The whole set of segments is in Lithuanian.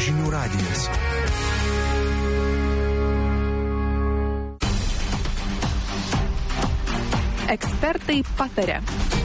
Žinių radijas. Ekspertai pataria.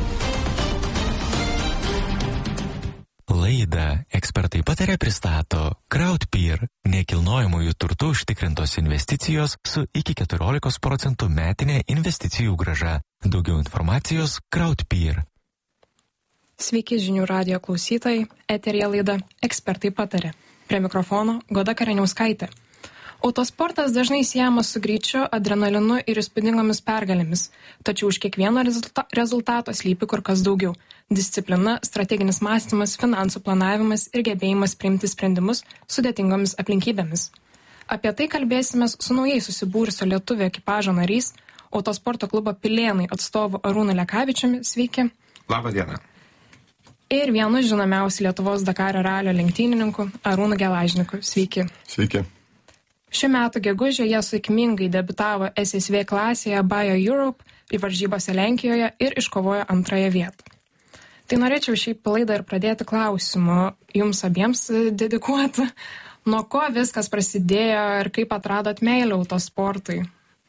Laidą Ekspertai pataria pristato Krautpeer, nekilnojamųjų turtų užtikrintos investicijos su iki 14% metinė investicijų grąža. Daugiau informacijos Krautpeer. Sveiki žinių radijo klausytojai, eteryje laida Ekspertai pataria. Prie mikrofono Goda Kareniauskaitė. Autosportas dažnai siejamas su greičiu, adrenalinu ir įspūdingomis pergalėmis, tačiau už kiekvieno rezultato slypi kur kas daugiau. Disciplina, strateginis mąstymas, finansų planavimas ir gebėjimas priimti sprendimus sudėtingomis aplinkybėmis. Apie tai kalbėsime su naujai susibūrusio lietuvio ekipažo narys, Autosporto klubo Pilėnai atstovu Arūnu Lekavičiumi. Sveiki. Labą dieną. Ir vienu žinomiausiu Lietuvos Dakaro ralio lenktynininku Arūnu Gelažniku. Sveiki. Sveiki. Šių metų gegužę jie sėkmingai debiutavo SSV klasėje Bio Europe į varžybose Lenkijoje ir iškovojo antrąją vietą. Tai norėčiau šiaip laidą ir pradėti klausimu jums abiems dedikuoti. Nuo ko viskas prasidėjo ir kaip atradot meilę autosportui?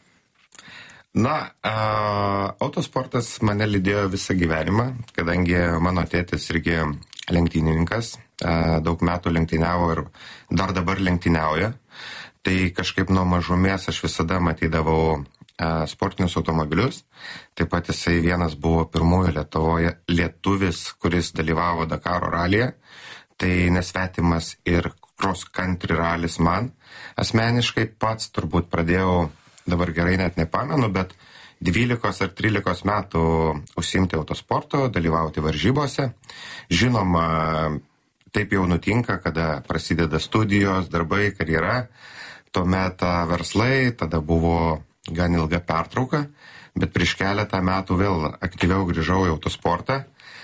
Autosportas mane lydėjo visą gyvenimą, kadangi mano tėtis irgi lenktynininkas, daug metų lenktyniavo ir dar dabar lenktyniauja. Tai kažkaip nuo mažumės aš visada matydavau sportinius automobilius. Taip pat jisai vienas buvo pirmųjų Lietuvoje lietuvis, kuris dalyvavo Dakaro ralyje. Tai nesvetimas ir cross country ralis man. Asmeniškai pats turbūt pradėjau, dabar gerai net nepamenu, bet 12 ar 13 metų užsiimti autosporto, dalyvauti varžybose. Žinoma, taip jau nutinka, kada prasideda studijos, darbai, karjera. Tuomet verslai, tada buvo gan ilga pertrauka, bet prieš keletą metų vėl aktyviau grįžau į autosportą.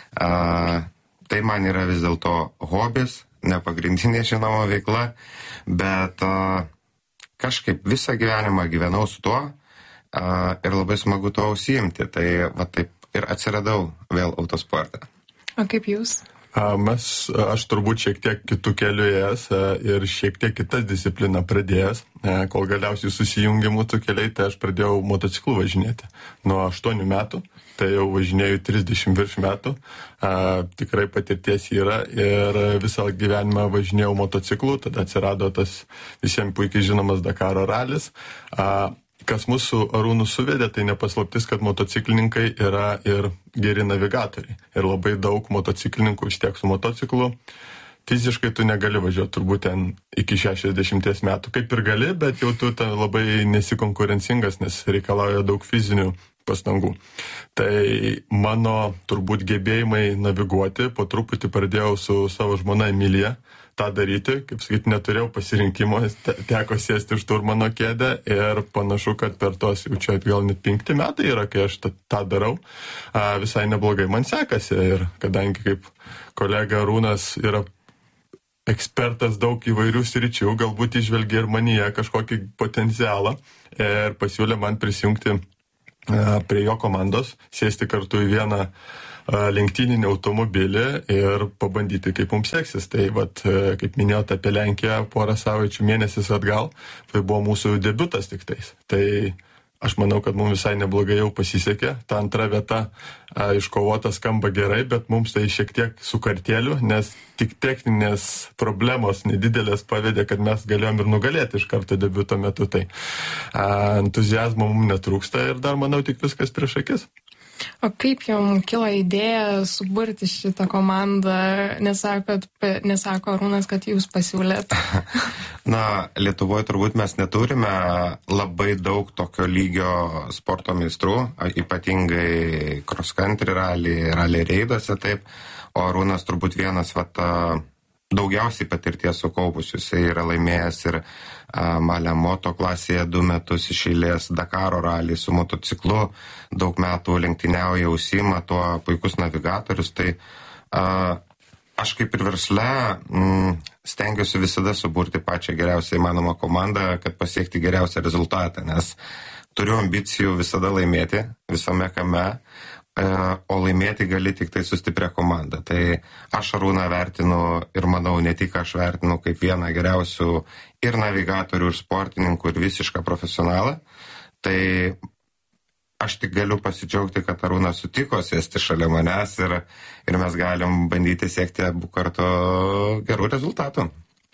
Tai man yra vis dėlto hobis, ne pagrindinė žinoma veikla, bet kažkaip visą gyvenimą gyvenau su tuo ir labai smagu to užsiimti. Tai va taip ir atsiradau vėl autosportą. O kaip jūs? Aš turbūt šiek tiek kitų kelių ėjęs ir šiek tiek kitas discipliną pradėjęs, kol galiausiai susijungė mūsų keliai, tai aš pradėjau motociklu važinėti nuo 8 metų, tai jau važinėjau 30 virš metų, tikrai patirties yra ir visą gyvenimą važinėjau motociklu, tada atsirado tas visiems puikiai žinomas Dakaro ralis. Kas mūsų Arūnų suvedė, tai nepaslaptis, kad motociklininkai yra ir geri navigatoriai. Ir labai daug motociklininkų vis tiek su motociklu. Fiziškai tu negali važiuoti turbūt ten iki 60 metų. Kaip ir gali, bet jau tu ten labai nesi konkurencingas, nes reikalauja daug fizinių pastangų. Tai mano turbūt gebėjimai naviguoti, po truputį pradėjau su savo žmona Emilija tą daryti, kaip sakyti, neturėjau pasirinkimo, teko sėsti šturmano kėdę ir panašu, kad per tos jau čia gal net 5 metai yra, kai aš tą darau, visai neblogai man sekasi ir kadangi kaip kolega Arūnas yra ekspertas daug įvairių sričių, galbūt išvelgia ir manyje kažkokį potencialą ir pasiūlė man prisijungti prie jo komandos, sėsti kartu į vieną lenktyninį automobilį ir pabandyti, kaip mums seksis. Tai vat, kaip minėjote apie Lenkiją, porą savaičių mėnesis atgal, tai buvo mūsų debiutas tik tais. Tai aš manau, kad mums visai neblogai jau pasisekė. Ta antra vieta iškovota skamba gerai, bet mums tai šiek tiek su kartėliu, nes tik techninės problemos nedidelės pavedė, kad mes galėjom ir nugalėti iš karto debiuto metu. Tai entuziazmo mums netrūksta ir dar, manau, tik viskas prieš akis. O kaip jums kilo idėja suburti šitą komandą? Nesako Arūnas, kad jūs pasiūlėt. Lietuvoje turbūt mes neturime labai daug tokio lygio sporto meistrų, ypatingai cross country rally reiduose, taip. O Arūnas turbūt vienas daugiausiai patirties sukaupusių. Jisai yra laimėjęs ir Malemoto klasėje 2 metus iš eilės Dakaro ralį su motociklu, daug metų lenktyniauja, užsiima tuo, puikus navigatorius. Tai aš kaip ir versle stengiuosi visada suburti pačią geriausią įmanomą komandą, kad pasiekti geriausią rezultatą, nes turiu ambicijų visada laimėti visame kame, o laimėti gali tik tai su stipria komanda. Tai aš Arūną vertinu ir manau, ne tik aš vertinu kaip vieną geriausių ir navigatorių, ir sportininkų, ir visišką profesionalą. Tai aš tik galiu pasidžiaugti, kad Arūnas sutiko sėsti šalia manęs ir mes galim bandyti siekti abu kartu gerų rezultatų.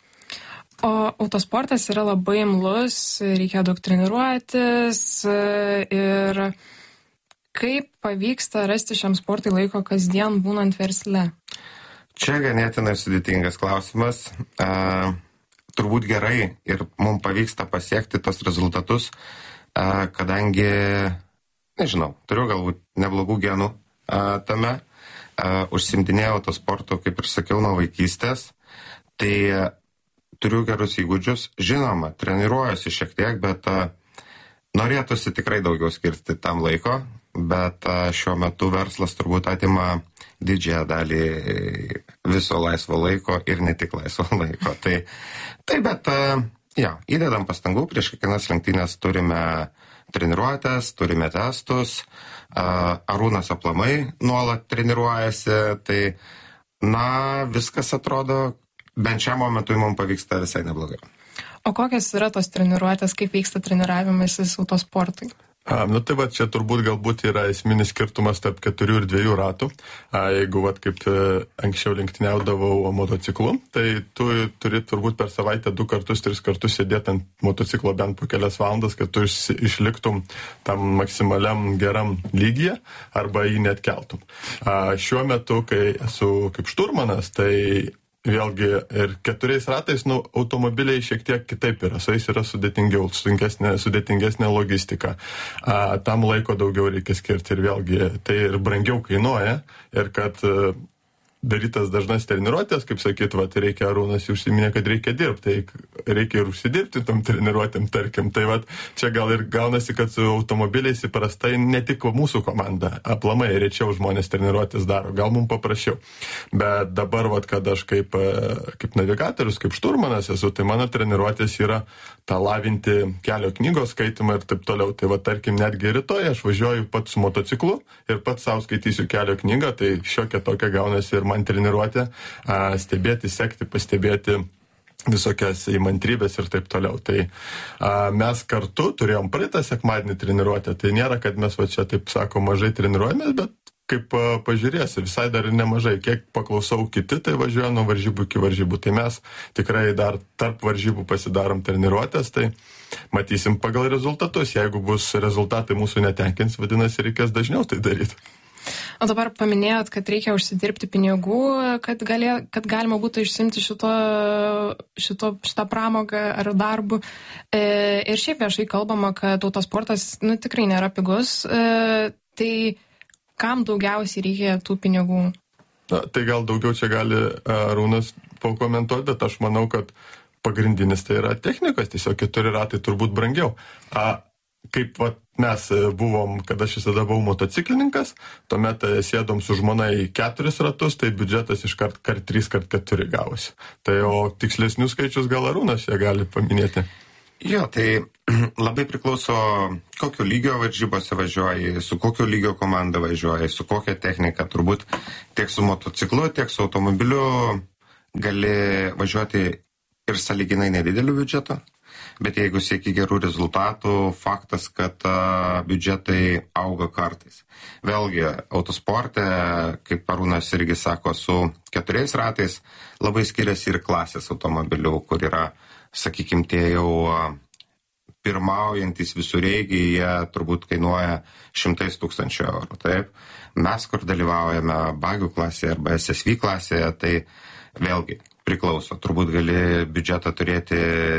O autosportas yra labai imlus, reikia daug treniruotis ir kaip pavyksta rasti šiam sportui laiko kasdien būnant versle? Čia ganėtinai sudėtingas klausimas. Turbūt gerai ir mums pavyksta pasiekti tos rezultatus, kadangi, nežinau, turiu galbūt neblogų genų tame. Užsimdinėjau autosportu, kaip ir sakiau, nuo vaikystės. Tai turiu gerus įgūdžius. Žinoma, treniruojuosi šiek tiek, bet norėtųsi tikrai daugiau skirti tam laiko. Bet šiuo metu verslas turbūt atima didžiąją dalį viso laisvo laiko ir ne tik laisvo laiko. Bet įdedam pastangų, prieš kiekvienas lenktynės turime treniruotės, turime testus, Arūnas aplamai nuolat treniruojasi, tai viskas atrodo, bent šiam momentui mums pavyksta visai neblogai. O kokios yra tos treniruotės, kaip vyksta treniravimasis autosportui? Tai va, čia galbūt yra esminis skirtumas tarp 4 ir 2 ratų. Jeigu, kaip anksčiau lenktyniaudavau motociklu, tai tu turi turbūt per savaitę 2 kartus, 3 kartus sėdėti ant motociklo bent po kelias valandas, kad tu išliktum tam maksimaliam geram lygyje arba jį net keltum. Šiuo metu, kai esu kaip šturmanas, tai vėlgi ir 4 ratais automobiliai šiek tiek kitaip yra, su jais yra sudėtingiau, sudėtingesnė logistika. Tam laiko daugiau reikia skirti ir vėlgi tai ir brangiau kainuoja ir kad darytas dažnas treniruotės, kaip sakyt, reikia, Arūnas užsiminė, kad reikia dirbti, tai reikia ir užsidirbti tom treniruotėm, tarkim. Tai čia gal ir gaunasi, kad su automobiliais įprastai ne tik mūsų komanda, aplamai rečiau žmonės treniruotės daro, gal mums paprasčiau. Bet dabar, kad aš kaip navigatorius, kaip šturmanas esu, tai mano treniruotės yra lavinti kelio knygos skaitimą ir taip toliau. Tai tarkim, netgi rytoj aš važiuoju pats su motociklu ir pats savo skaitysiu kelio knygą, tai šiokia tokia gaunasi ir man treniruotė, stebėti, sekti, pastebėti visokias įmantrybės ir taip toliau. Tai mes kartu turėjom praeitą sekmadienį treniruotę, tai nėra, kad mes čia taip sako mažai treniruojamės, bet kaip pažiūrėsi, visai dar ir nemažai. Kiek paklausau kiti, tai važiuoja nuo varžybų iki varžybų. Tai mes tikrai dar tarp varžybų pasidarom treniruotės, tai matysim pagal rezultatus. Jeigu bus rezultatai mūsų netenkins, vadinasi, reikės dažniau tai daryti. O dabar paminėjot, kad reikia užsidirbti pinigų, kad galima būtų išsimti šitą pramogą ar darbų. Ir šiaip viešai kalbama, kad autosportas tikrai nėra pigus. Tai kam daugiausiai reikia tų pinigų? Tai gal daugiau čia gali Arūnas pakomentuoti, bet aš manau, kad pagrindinis tai yra technikas, tiesiog 4 ratai turbūt brangiau. Kaip mes buvom, kad aš visada buvau motociklininkas, tuomet sėdom su žmona į 4 ratus, tai biudžetas iškart 3x4 gavosi. Tai o tikslesnius skaičius gal Arūnas čia gali paminėti. Jo, tai labai priklauso, kokio lygio varžybose važiuoji, su kokio lygio komanda važiuoji, su kokia technika. Turbūt tiek su motociklu, tiek su automobiliu gali važiuoti ir sąlyginai nedideliu biudžetu. Bet jeigu sieki gerų rezultatų, faktas, kad biudžetai auga kartais. Vėlgi, autosporte, kaip Arūnas irgi sako, su 4 ratais labai skiriasi ir klasės automobilių, kur yra, sakykime, tie jau pirmaujantis visureigiai, jie turbūt kainuoja 100 000 eurų. Taip? Mes, kur dalyvaujame bagių klasėje arba SSV klasėje, tai vėlgi priklauso. Turbūt gali biudžetą turėti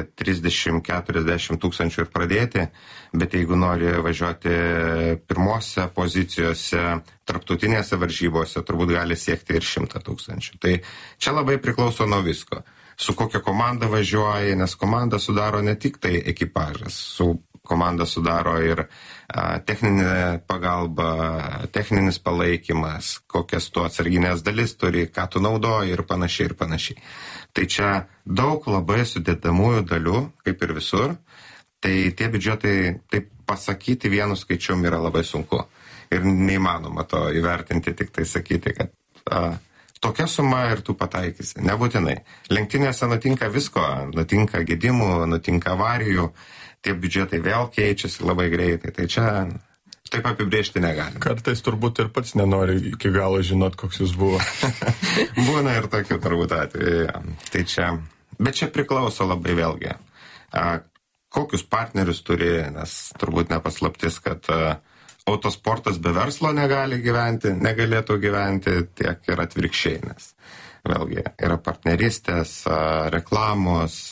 30-40 tūkstančių ir pradėti, bet jeigu nori važiuoti pirmose pozicijose, tarptautinėse varžybose, turbūt gali siekti ir 100 000. Tai čia labai priklauso nuo visko. Su kokia komanda važiuoji, nes komanda sudaro ne tik tai ekipažas, su komanda sudaro ir techninė pagalba, techninis palaikymas, kokias tu atsarginės dalis turi, ką tu naudoji ir panašiai ir panašiai. Tai čia daug labai sudėdamųjų dalių, kaip ir visur, tai tie biudžetai, taip pasakyti vienu skaičium yra labai sunku. ir neįmanoma to įvertinti, tik tai sakyti, kad tokia suma ir tu pataikysi. Nebūtinai. Lenktynėse nutinka visko, nutinka gedimų, nutinka avarijų, tie biudžetai vėl keičiasi labai greitai. Tai čia taip apibrėžti negalim. Kartais turbūt ir pats nenori iki galo žinot, koks jūs buvo. Būna ir tokių turbūt atveju. Tai čia, bet čia priklauso labai vėlgi. Kokius partnerius turi, nes turbūt nepaslaptis, kad autosportas be verslo negalėtų gyventi, tiek ir atvirkščiai, nes vėlgi yra partneristės, reklamos,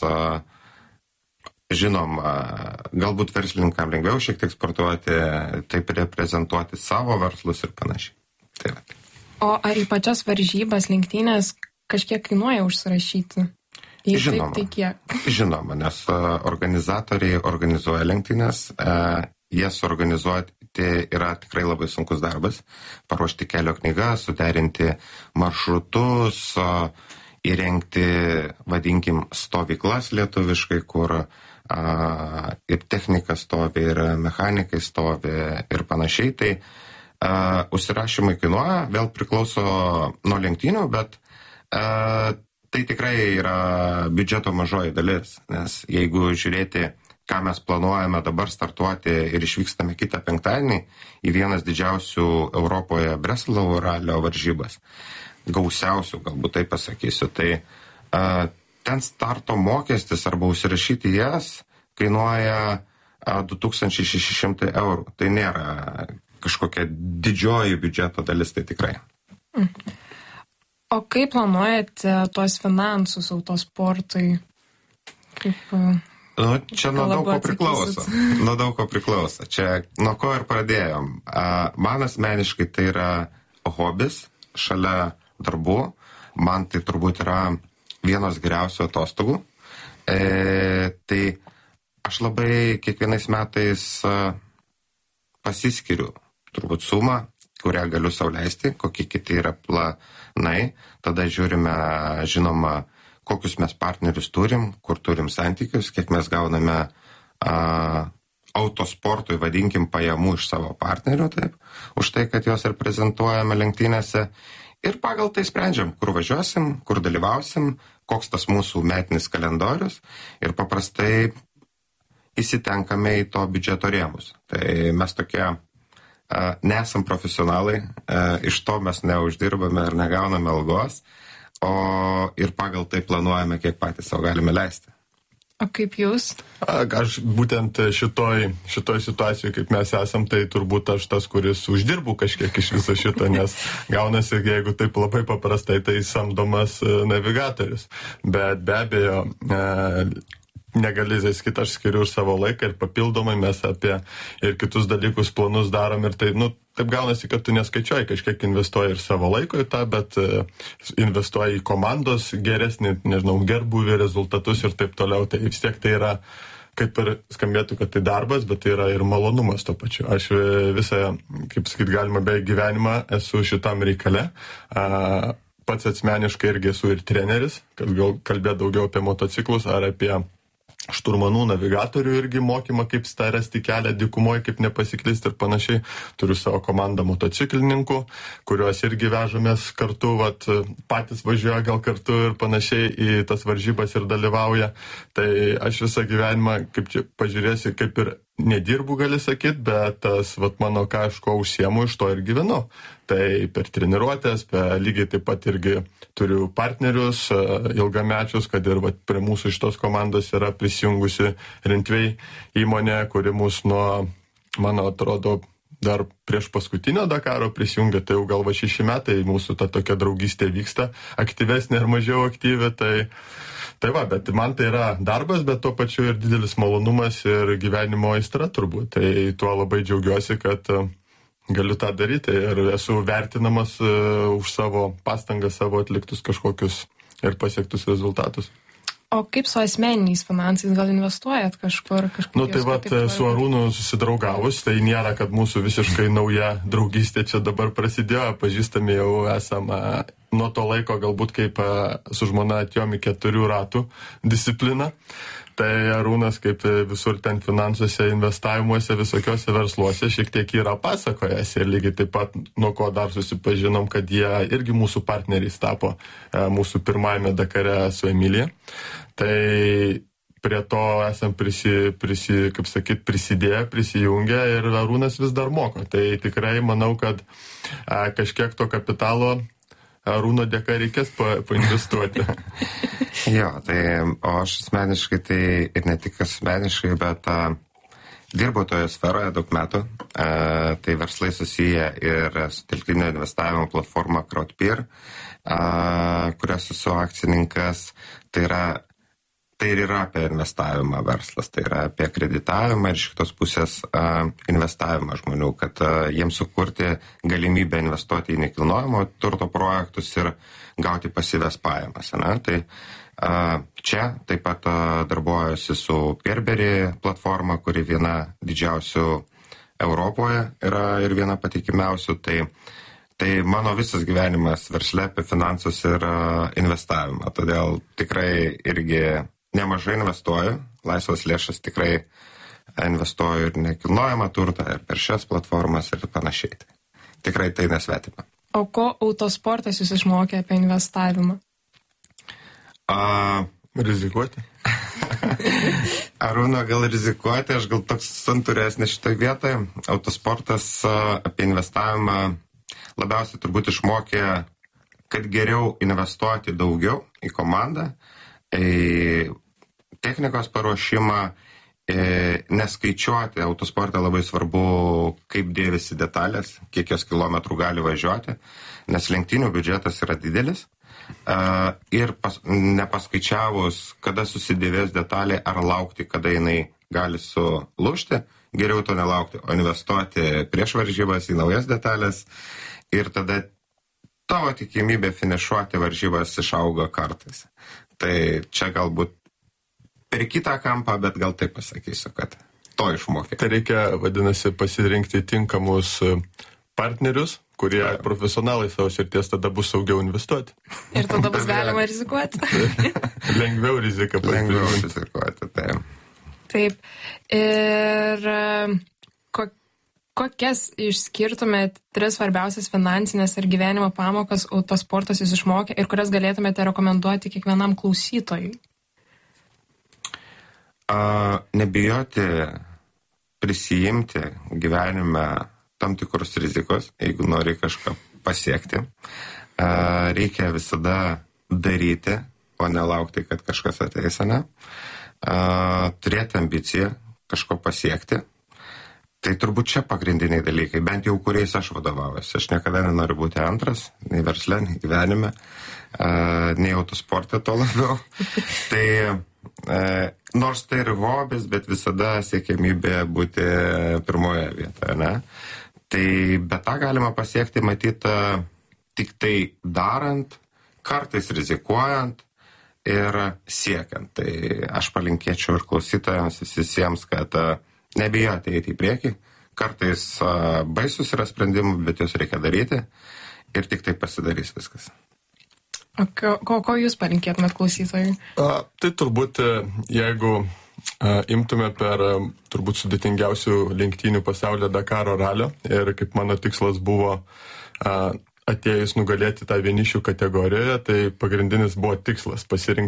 žinoma, galbūt verslininkam lengviau šiek tiek sportuoti, taip reprezentuoti savo verslus ir panašiai. Tai va. O ar į pačias varžybas, lenktynės kažkiek kainuoja užsirašyti? Žinoma, taip, tai kiek? Žinoma, nes organizatoriai organizuoja lenktynės, jas organizuoti yra tikrai labai sunkus darbas, paruošti kelio knygas, suderinti maršrutus, įrengti, vadinkim, stovyklas lietuviškai, kur ir technika stovi, ir mechanikai stovi ir panašiai. Tai užsirašymai kainuoja, vėl priklauso nuo lenktynių, bet tai tikrai yra biudžeto mažoji dalis, nes jeigu žiūrėti, ką mes planuojame dabar startuoti ir išvykstame kitą penktadienį į vienas didžiausių Europoje Breslau ralio varžybas, gausiausių, galbūt tai pasakysiu, tai ten starto mokestis arba užsirašyti jas kainuoja 2600 eurų. Tai nėra kažkokia didžioji biudžeto dalis, tai tikrai. O kaip planuojate tuos finansus autosportui? Čia nuo daug ko priklauso. Čia nuo ko ir pradėjom. Man asmeniškai tai yra hobis šalia darbų. Man tai turbūt yra vienos geriausių atostogų. Tai aš labai kiekvienais metais pasiskiriu turbūt sumą, kurią galiu sau leisti, kokie kiti yra planai. Tada žiūrime, žinoma, kokius mes partnerius turim, kur turim santykius, kiek mes gauname autosportui, vadinkim, pajamų iš savo partnerių, taip, už tai, kad juos reprezentuojame lenktynėse. Ir pagal tai sprendžiam, kur važiuosim, kur dalyvausim, koks tas mūsų metinis kalendorius ir paprastai įsitenkame į to biudžeto rėmus. Tai mes tokie nesam profesionalai, iš to mes neuždirbame ir negauname algos, o ir pagal tai planuojame, kiek patys savo galime leisti. O kaip jūs? Aš būtent šitoj situacijoje, kaip mes esam, tai turbūt aš tas, kuris uždirbu kažkiek iš viso šito, nes gaunasi, jeigu taip labai paprastai, tai samdomas navigatorius. Bet be abejo, negali sakyti, aš skiriu ir savo laiką ir papildomai mes apie ir kitus dalykus planus darom ir tai, taip gaunasi, kad tu neskaičiuoji, kažkiek investuoji ir savo laiko į tą, bet investuoji į komandos geresnį, gerbūvį, rezultatus ir taip toliau. Tai vis tiek tai yra, kaip ir skambėtų, kad tai darbas, bet tai yra ir malonumas to pačiu. Aš visą, kaip sakyt, galima beveik gyvenimą esu šitam reikale. Pats asmeniškai irgi esu ir treneris, kad gal kalbėt daugiau apie motociklus ar apie šturmanų, navigatorių irgi mokymą, kaip rasti kelią dykumoje, kaip nepasiklysti ir panašiai. Turiu savo komandą motociklininkų, kuriuos irgi vežamės kartu, patys važiuoja gal kartu ir panašiai į tas varžybas ir dalyvauja. Tai aš visą gyvenimą, kaip čia pažiūrėsi, kaip ir nedirbu, gali sakyti, bet tas, mano ką aš ko užsiemu, iš to ir gyvenu. Tai per treniruotės, lygiai taip pat irgi turiu partnerius ilgamečius, kad ir prie mūsų šitos komandos yra prisijungusi Rintvei įmonė, kuri mus nuo, man atrodo, dar prieš paskutinio Dakaro prisijungė, tai jau gal 6 metai mūsų ta tokia draugystė vyksta, aktyvesnė ir mažiau aktyvi, tai bet man tai yra darbas, bet tuo pačiu ir didelis malonumas ir gyvenimo aistra turbūt. Tai tuo labai džiaugiuosi, kad galiu tą daryti ir esu vertinamas už savo pastangas, savo atliktus kažkokius ir pasiektus rezultatus. O kaip su asmeniniais finansais, gal investuojat kažkur? Tai su Arūnu susidraugavus, tai nėra, kad mūsų visiškai nauja draugystė čia dabar prasidėjo, pažįstami jau esam nuo to laiko galbūt kaip su žmona atėjom į 4 ratų discipliną. Tai Arūnas kaip visur ten finansuose, investavimuose, visokiuose versluose šiek tiek yra pasakojęs ir lygiai taip pat nuo ko dar susipažinom, kad jie irgi mūsų partneriais tapo mūsų pirmajame Dakare su Emilija. Tai prie to esam prisidėję, prisijungę ir Arūnas vis dar moko. Tai tikrai manau, kad kažkiek to kapitalo Arūno dėka reikės painvestuoti. Jo, tai o aš asmeniškai, tai ir ne tik asmeniškai, bet dirbu toje sferoje daug metų. Tai verslai susiję ir su telktinio investavimo platforma Crowdpeer, kurios esu akcininkas. Tai ir yra apie investavimą verslas, tai yra apie kreditavimą ir iš kitos pusės investavimą žmonių, kad jiems sukurti galimybę investuoti į nekilnojamo turto projektus ir gauti pasyvias pajamas. Ne? Tai čia taip pat darbuojuosi su Peerberry platforma, kuri viena didžiausių Europoje yra ir viena patikimiausių. Tai mano visas gyvenimas versle apie finansus ir investavimą. Todėl tikrai irgi nemažai investuoju, laisvas lėšas tikrai investuoju ir nekilnojamą turtą, ir per šias platformas ir panašiai. Tikrai tai nesvetima. O ko autosportas jūs išmokė apie investavimą? Rizikuoti? Arūno, gal rizikuoti, aš gal toks santūresnis šitoj vietoje. Autosportas apie investavimą labiausiai turbūt išmokė, kad geriau investuoti daugiau į komandą, į technikos paruošimą, neskaičiuoti. Autosporte labai svarbu, kaip dėvisi detalės, kiek jos kilometrų gali važiuoti, nes lenktynių biudžetas yra didelis. Ir nepaskaičiavus, kada susidėvės detalė, ar laukti, kada jinai gali sulūžti, geriau to nelaukti, o investuoti prieš varžybas į naujas detalės ir tada tavo tikimybė finišuoti varžybas išaugo kartais. Tai čia galbūt per kitą kampą, bet gal taip pasakysiu, kad to išmokė. Tai reikia, vadinasi, pasirinkti tinkamus partnerius, kurie profesionalai savo srities, tada bus saugiau investuoti. Ir tada bus galima rizikuoti. Lengviau rizikuoti, taip. Taip. Ir kokias išskirtumėt 3 svarbiausias finansinės ir gyvenimo pamokas autosportas jūs išmokė ir kurias galėtumėte rekomenduoti kiekvienam klausytojui? Nebijoti prisijimti gyvenime tam tikrus rizikos, jeigu nori kažką pasiekti. Reikia visada daryti, o nelaukti, kad kažkas ateis, ne? Turėti ambiciją, kažko pasiekti. Tai turbūt čia pagrindiniai dalykai, bent jau kuriais aš vadovaujuosi. Aš niekada nenoriu būti antras, nei versle, nei gyvenime, nei autosporte to labiau. Tai nors tai ir hobis, bet visada siekiamybė būti pirmoje vietoje, ne? Tai bet tą galima pasiekti, matyti, tik tai darant, kartais rizikuojant ir siekiant. Tai aš palinkėčiau ir klausytojams visiems, kad nebijoti eiti į priekį. Kartais baisus yra sprendimų, bet juos reikia daryti ir tik tai pasidarys viskas. O ko jūs palinkėtumėt klausytojui? Tai turbūt, jeigu imtume per turbūt sudėtingiausių lenktynių pasaulio Dakaro ralio ir kaip mano tikslas buvo atėjus nugalėti tą vienišių kategorijoje, tai pagrindinis buvo tikslas pasirinkti